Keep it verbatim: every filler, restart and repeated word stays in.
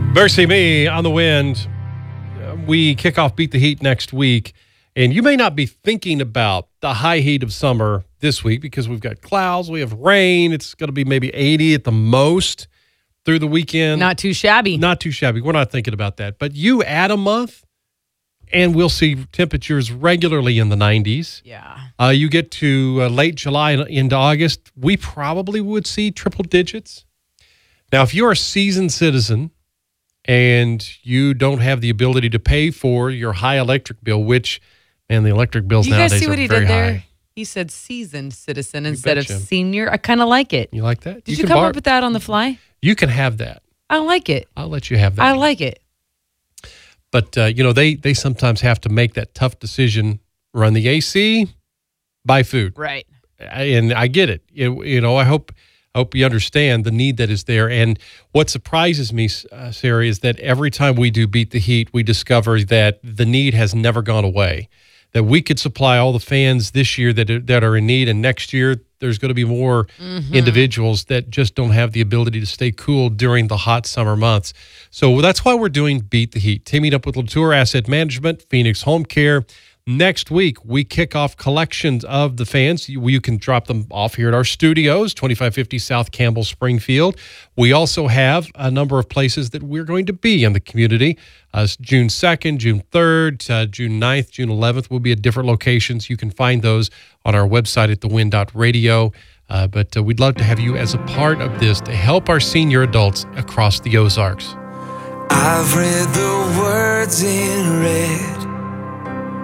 Mercy Me on the Wind. We kick off Beat the Heat next week, and you may not be thinking about the high heat of summer this week because we've got clouds, we have rain. It's going to be maybe eighty at the most through the weekend. Not too shabby. Not too shabby. We're not thinking about that. But you add a month, and we'll see temperatures regularly in the nineties. Yeah. Uh, you get to uh, late July and into August, we probably would see triple digits. Now, if you're a seasoned citizen and you don't have the ability to pay for your high electric bill, which, man, the electric bills you guys nowadays see what are he very did there? high. He said seasoned citizen instead of betcha. senior. I kind of like it. You like that? Did you, can come bar- up with that on the fly? You can have that. I like it. I'll let you have that. I like it. But, uh, you know, they, they sometimes have to make that tough decision, run the A C, buy food. Right. And I get it. You, you know, I hope I hope you understand the need that is there. And what surprises me, uh, Sarah, is that every time we do Beat the Heat, we discover that the need has never gone away, that we could supply all the fans this year that are, that are in need, and next year there's going to be more mm-hmm. individuals that just don't have the ability to stay cool during the hot summer months. So that's why we're doing Beat the Heat, teaming up with Latour Asset Management, Phoenix Home Care. Next week, we kick off collections of the fans. You, you can drop them off here at our studios, twenty-five fifty South Campbell, Springfield. We also have a number of places that we're going to be in the community. Uh, June second, June third, uh, June ninth, June eleventh will be at different locations. You can find those on our website at the win dot radio. Uh, but uh, we'd love to have you as a part of this to help our senior adults across the Ozarks. I've read the words in red